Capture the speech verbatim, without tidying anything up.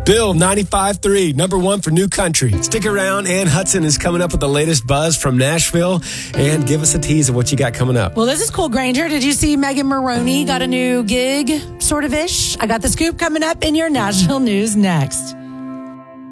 Bill, ninety-five point three, number one for new country. Stick around. Ann Hudson is coming up with the latest buzz from Nashville. And give us a tease of what you got coming up. Well, this is cool, Granger. Did you see Megan Maroney got a new gig, sort of ish? I got the scoop coming up in your Nashville news next.